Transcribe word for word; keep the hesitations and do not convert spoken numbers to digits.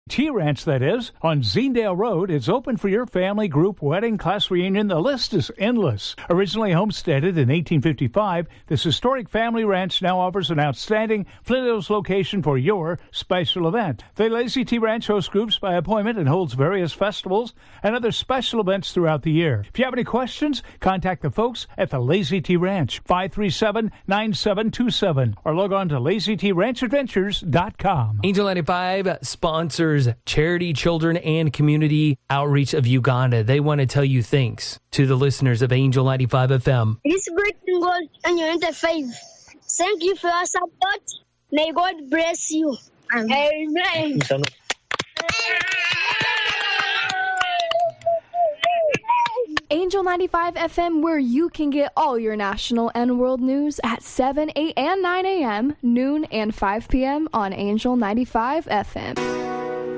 T Ranch, that is, on Zedale Road. It's open for your family, group, wedding, class reunion. The list is endless. Originally homesteaded in eighteen fifty-five, this historic family ranch now offers an outstanding Flint Hills location for your special event. The Lazy T Ranch hosts groups by appointment and holds various festivals and other special events throughout the year. If you have any questions, contact the folks at the Lazy T Ranch, five three seven, nine seven two seven, or log on to lazy t ranch adventures dot com. Angel ninety-five sponsors charity, children, and community outreach of Uganda. They want to tell you thanks to the listeners of Angel ninety-five F M. This breaking goal on your ninety-five. Thank you for your support. May God bless you. Amen. Amen. Angel ninety-five F M, where you can get all your national and world news at seven, eight, and nine a.m., noon, and five p.m. on Angel ninety-five F M.